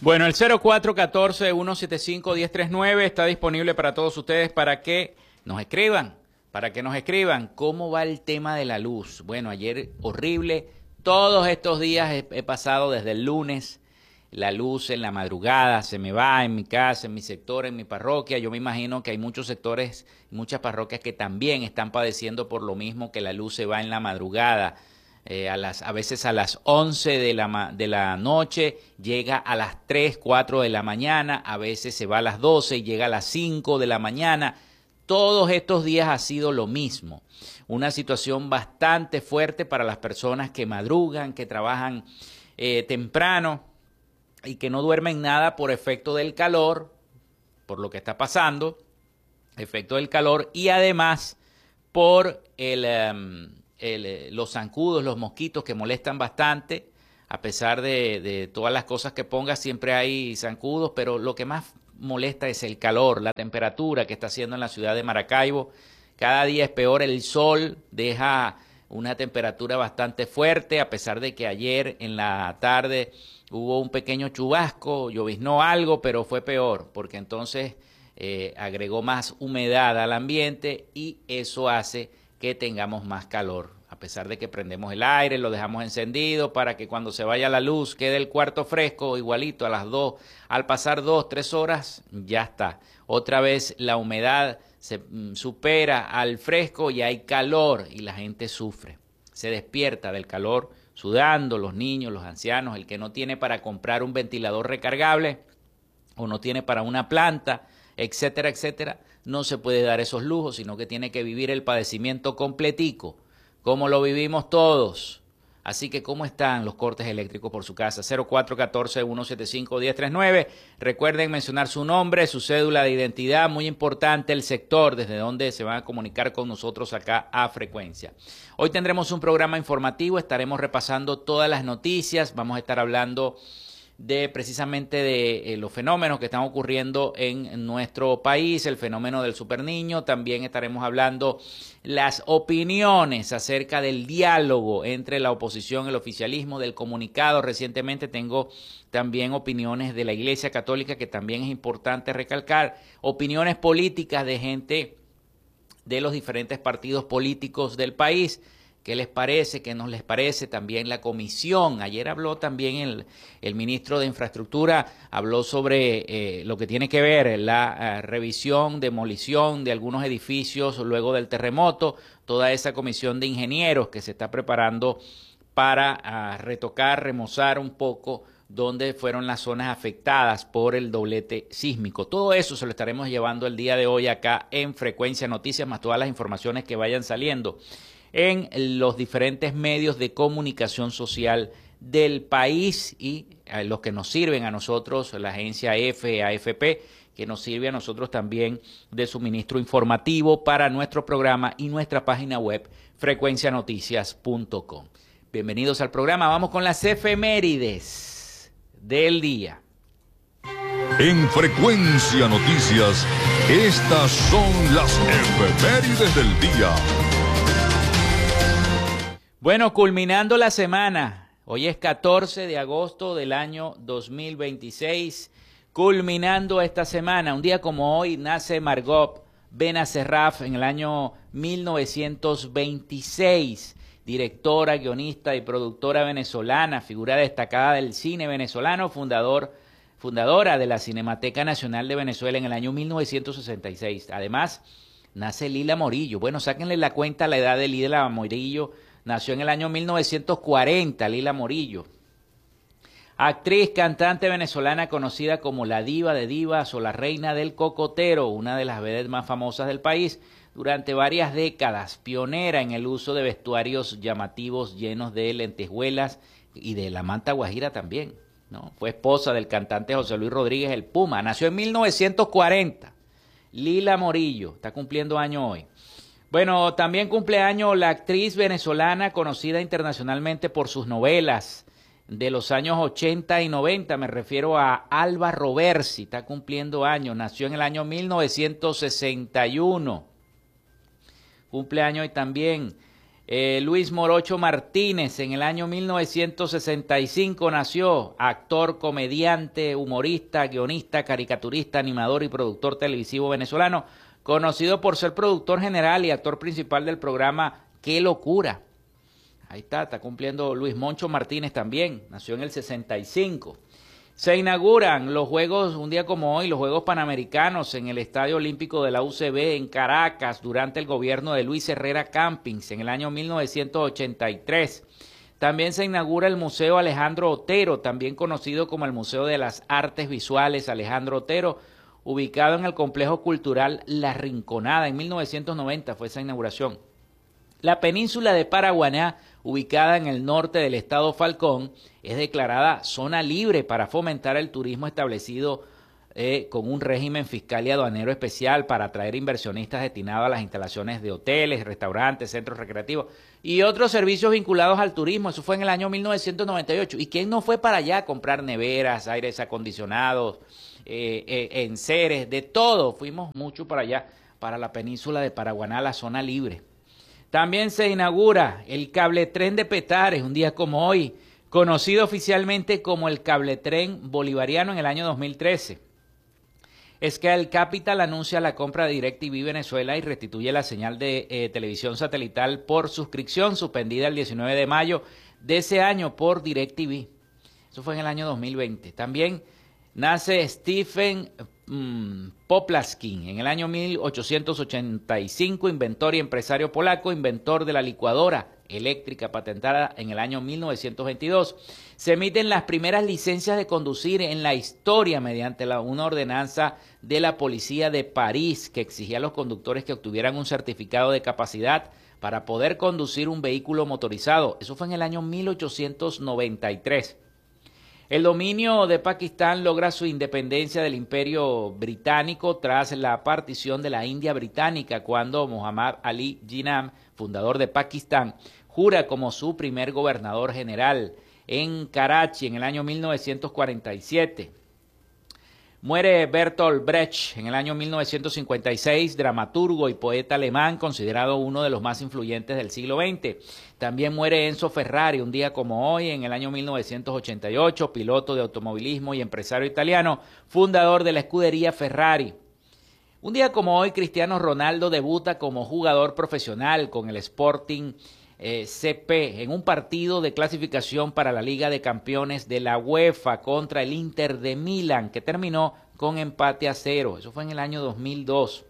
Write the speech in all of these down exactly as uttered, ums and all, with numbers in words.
Bueno, el cero cuatro uno cuatro, uno siete cinco, uno cero tres nueve está disponible para todos ustedes para que nos escriban, para que nos escriban cómo va el tema de la luz. Bueno, ayer horrible, todos estos días he, he pasado desde el lunes, la luz en la madrugada se me va en mi casa, en mi sector, en mi parroquia. Yo me imagino que hay muchos sectores, muchas parroquias que también están padeciendo por lo mismo, que la luz se va en la madrugada. Eh, a, las, a veces a las once de la, de la noche, llega a las tres, cuatro de la mañana, a veces se va a las doce y llega a las cinco de la mañana. Todos estos días ha sido lo mismo, una situación bastante fuerte para las personas que madrugan, que trabajan eh, temprano y que no duermen nada por efecto del calor, por lo que está pasando, efecto del calor y además por el... Um, El, los zancudos, los mosquitos que molestan bastante, a pesar de, de todas las cosas que pongas, siempre hay zancudos, pero lo que más molesta es el calor, la temperatura que está haciendo en la ciudad de Maracaibo. Cada día es peor, el sol deja una temperatura bastante fuerte, a pesar de que ayer en la tarde hubo un pequeño chubasco, lloviznó algo, pero fue peor, porque entonces eh, agregó más humedad al ambiente y eso hace que tengamos más calor, a pesar de que prendemos el aire, lo dejamos encendido para que cuando se vaya la luz quede el cuarto fresco, igualito a las dos, al pasar dos, tres horas, ya está. Otra vez la humedad se supera al fresco y hay calor y la gente sufre, se despierta del calor sudando, los niños, los ancianos, el que no tiene para comprar un ventilador recargable o no tiene para una planta, etcétera, etcétera, no se puede dar esos lujos, sino que tiene que vivir el padecimiento completico, como lo vivimos todos. Así que, ¿cómo están los cortes eléctricos por su casa? cero cuatro uno cuatro, uno siete cinco, uno cero tres nueve. Recuerden mencionar su nombre, su cédula de identidad, muy importante el sector desde donde se van a comunicar con nosotros acá a Frecuencia. Hoy tendremos un programa informativo, estaremos repasando todas las noticias, vamos a estar hablando de precisamente de eh, los fenómenos que están ocurriendo en nuestro país, el fenómeno del superniño. También estaremos hablando las opiniones acerca del diálogo entre la oposición y el oficialismo, del comunicado. Recientemente tengo también opiniones de la Iglesia Católica, que también es importante recalcar, opiniones políticas de gente de los diferentes partidos políticos del país. ¿Qué les parece? ¿Qué no les parece? También la comisión. Ayer habló también el, el ministro de Infraestructura, habló sobre eh, lo que tiene que ver la uh, revisión, demolición de algunos edificios luego del terremoto, toda esa comisión de ingenieros que se está preparando para uh, retocar, remozar un poco donde fueron las zonas afectadas por el doblete sísmico. Todo eso se lo estaremos llevando el día de hoy acá en Frecuencia Noticias, más todas las informaciones que vayan saliendo en los diferentes medios de comunicación social del país y a los que nos sirven a nosotros, la agencia F, A F P, que nos sirve a nosotros también de suministro informativo para nuestro programa y nuestra página web frecuencia noticias punto com. Bienvenidos al programa, vamos con las efemérides del día. En Frecuencia Noticias, estas son las efemérides del día. Bueno, culminando la semana, hoy es catorce de agosto del año dos mil veintiséis, culminando esta semana, un día como hoy nace Margot Benacerraf en el año mil novecientos veintiséis, directora, guionista y productora venezolana, figura destacada del cine venezolano, fundador, fundadora de la Cinemateca Nacional de Venezuela en el año mil novecientos sesenta y seis. Además, nace Lila Morillo. Bueno, sáquenle la cuenta a la edad de Lila Morillo. Nació en el año mil novecientos cuarenta, Lila Morillo. Actriz, cantante venezolana conocida como la diva de divas o la reina del cocotero, una de las vedettes más famosas del país durante varias décadas, pionera en el uso de vestuarios llamativos llenos de lentejuelas y de la manta guajira también, ¿no? Fue esposa del cantante José Luis Rodríguez el Puma. Nació en mil novecientos cuarenta. Lila Morillo, está cumpliendo año hoy. Bueno, también cumpleaños la actriz venezolana conocida internacionalmente por sus novelas de los años ochenta y noventa, me refiero a Alba Roversi, está cumpliendo años, nació en el año mil novecientos sesenta y uno. Cumpleaños y también Eh, Luis Morocho Martínez, en el año mil novecientos sesenta y cinco nació, actor, comediante, humorista, guionista, caricaturista, animador y productor televisivo venezolano, conocido por ser productor general y actor principal del programa ¡Qué locura! Ahí está, está cumpliendo Luis Moncho Martínez también, nació en el sesenta y cinco. Se inauguran los Juegos, un día como hoy, los Juegos Panamericanos en el Estadio Olímpico de la U C B en Caracas durante el gobierno de Luis Herrera Campins en el año mil novecientos ochenta y tres. También se inaugura el Museo Alejandro Otero, también conocido como el Museo de las Artes Visuales Alejandro Otero, ubicado en el Complejo Cultural La Rinconada. En mil novecientos noventa fue esa inauguración. La península de Paraguaná, ubicada en el norte del estado Falcón, es declarada zona libre para fomentar el turismo establecido eh, con un régimen fiscal y aduanero especial para atraer inversionistas destinados a las instalaciones de hoteles, restaurantes, centros recreativos y otros servicios vinculados al turismo. Eso fue en el año mil novecientos noventa y ocho. ¿Y quién no fue para allá a comprar neveras, aires acondicionados, eh, eh, enseres, de todo? Fuimos mucho para allá, para la península de Paraguaná, la zona libre. También se inaugura el Cabletren de Petare, un día como hoy, conocido oficialmente como el Cabletren Bolivariano en el año dos mil trece. Scale Capital anuncia la compra de DirecTV Venezuela y restituye la señal de eh, televisión satelital por suscripción suspendida el diecinueve de mayo de ese año por DirecTV. Eso fue en el año dos mil veinte. También nace Stephen mmm, Poplaskin en el año mil ochocientos ochenta y cinco, inventor y empresario polaco, inventor de la licuadora eléctrica patentada en el año mil novecientos veintidós. Se emiten las primeras licencias de conducir en la historia mediante la, una ordenanza de la policía de París que exigía a los conductores que obtuvieran un certificado de capacidad para poder conducir un vehículo motorizado. Eso fue en el año mil ochocientos noventa y tres. El dominio de Pakistán logra su independencia del Imperio Británico tras la partición de la India Británica, cuando Muhammad Ali Jinnah, fundador de Pakistán, jura como su primer gobernador general en Karachi en el año mil novecientos cuarenta y siete. Muere Bertolt Brecht en el año mil novecientos cincuenta y seis, dramaturgo y poeta alemán, considerado uno de los más influyentes del siglo veinte. También muere Enzo Ferrari, un día como hoy, en el año mil novecientos ochenta y ocho, piloto de automovilismo y empresario italiano, fundador de la escudería Ferrari. Un día como hoy, Cristiano Ronaldo debuta como jugador profesional con el Sporting Eh, C P en un partido de clasificación para la Liga de Campeones de la UEFA contra el Inter de Milán, que terminó con empate a cero. Eso fue en el año dos mil dos.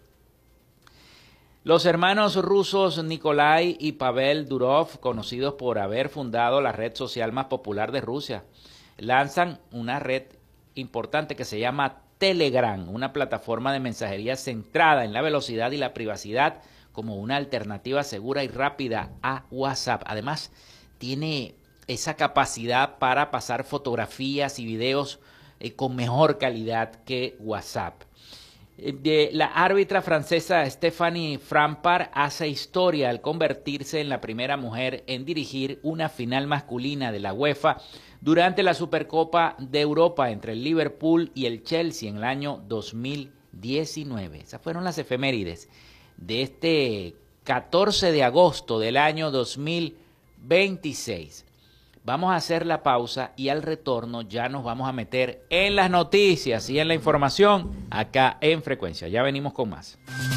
Los hermanos rusos Nikolai y Pavel Durov, conocidos por haber fundado la red social más popular de Rusia, lanzan una red importante que se llama Telegram, una plataforma de mensajería centrada en la velocidad y la privacidad como una alternativa segura y rápida a WhatsApp. Además, tiene esa capacidad para pasar fotografías y videos eh, con mejor calidad que WhatsApp. Eh, de la árbitra francesa Stéphanie Frappart hace historia al convertirse en la primera mujer en dirigir una final masculina de la UEFA durante la Supercopa de Europa entre el Liverpool y el Chelsea en el año dos mil diecinueve. Esas fueron las efemérides de este catorce de agosto del año dos mil veintiséis. Vamos a hacer la pausa y al retorno ya nos vamos a meter en las noticias y en la información acá en Frecuencia. Ya venimos con más.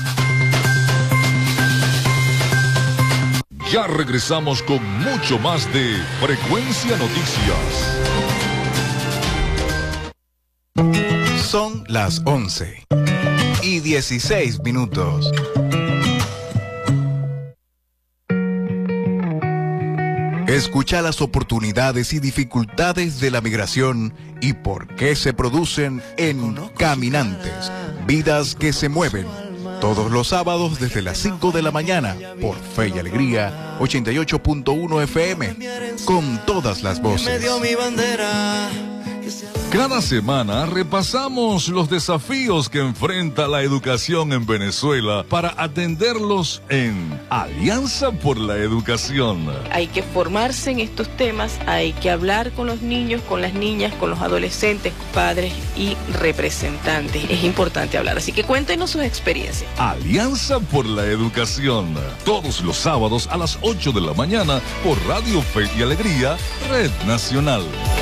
Ya regresamos con mucho más de Frecuencia Noticias. Son las once y dieciséis minutos. Escucha las oportunidades y dificultades de la migración y por qué se producen en Caminantes, vidas que se mueven. Todos los sábados desde las cinco de la mañana por Fe y Alegría ochenta y ocho punto uno F M, con todas las voces. Cada semana repasamos los desafíos que enfrenta la educación en Venezuela para atenderlos en Alianza por la Educación. Hay que formarse en estos temas, hay que hablar con los niños, con las niñas, con los adolescentes, padres y representantes. Es importante hablar, así que cuéntenos sus experiencias. Alianza por la Educación, todos los sábados a las ocho de la mañana por Radio Fe y Alegría, Red Nacional.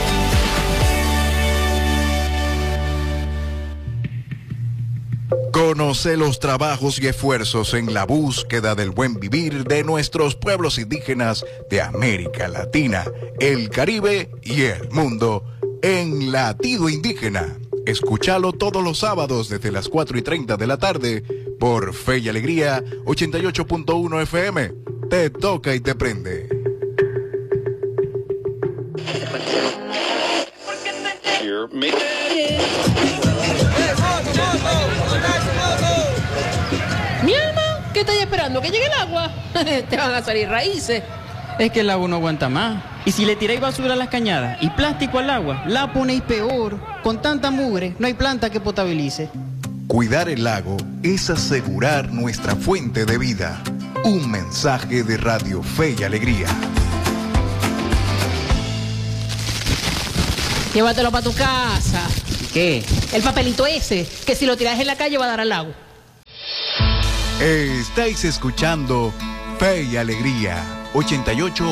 Conoce los trabajos y esfuerzos en la búsqueda del buen vivir de nuestros pueblos indígenas de América Latina, el Caribe y el mundo en Latido Indígena. Escúchalo todos los sábados desde las cuatro y treinta de la tarde por Fe y Alegría ochenta y ocho punto uno F M. Te toca y te prende. Mi alma, ¿qué estáis esperando? ¿Que llegue el agua? Te van a salir raíces. Es que el agua no aguanta más. Y si le tiráis basura a las cañadas y plástico al agua, la ponéis peor. Con tanta mugre, no hay planta que potabilice. Cuidar el lago es asegurar nuestra fuente de vida. Un mensaje de Radio Fe y Alegría. Llévatelo para tu casa. ¿Qué? El papelito ese, que si lo tiras en la calle va a dar al lago. Estáis escuchando Fe y Alegría ochenta y ocho